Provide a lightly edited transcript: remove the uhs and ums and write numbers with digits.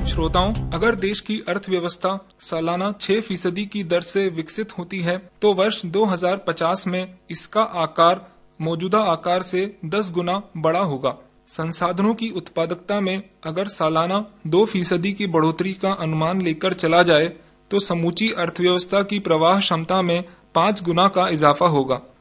श्रोताओं, अगर देश की अर्थव्यवस्था सालाना 6% की दर से विकसित होती है तो वर्ष 2050 में इसका आकार मौजूदा आकार से 10 गुना बड़ा होगा। संसाधनों की उत्पादकता में अगर सालाना 2% की बढ़ोतरी का अनुमान लेकर चला जाए तो समूची अर्थव्यवस्था की प्रवाह क्षमता में 5 गुना का इजाफा होगा।